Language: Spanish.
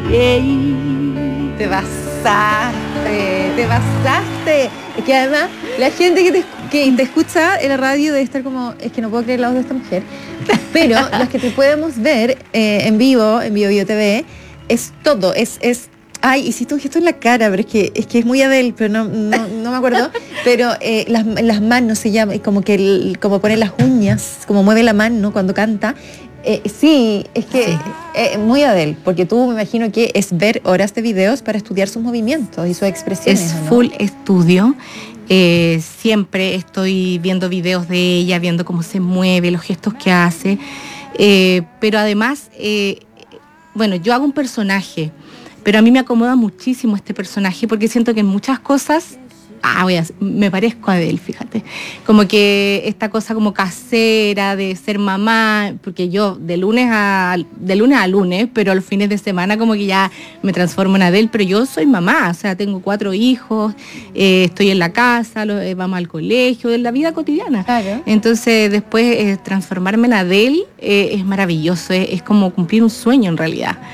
Te pasaste. Es que además la gente que te escucha en la radio debe estar como, es que no puedo creer la voz de esta mujer. Pero los que te podemos ver en vivo, en Bio Bio TV, es todo, ay, hiciste un gesto en la cara, pero es que es muy Adele, pero no me acuerdo. Pero las manos se llama, como como pone las uñas, como mueve la mano cuando canta. Sí, es que muy Adele, porque tú me imagino que es ver horas de videos para estudiar sus movimientos y sus expresiones. Es ¿no? full estudio. Siempre estoy viendo videos de ella, viendo cómo se mueve, los gestos que hace. Pero además, bueno, yo hago un personaje, pero a mí me acomoda muchísimo este personaje porque siento que en muchas cosas me parezco a Adele, fíjate. Como que esta cosa como casera de ser mamá, porque yo de lunes a lunes, pero a los fines de semana como que ya me transformo en Adele, pero yo soy mamá, o sea, tengo 4 hijos, estoy en la casa, vamos al colegio, en la vida cotidiana. Claro. Entonces después transformarme en Adele es maravilloso, es como cumplir un sueño en realidad.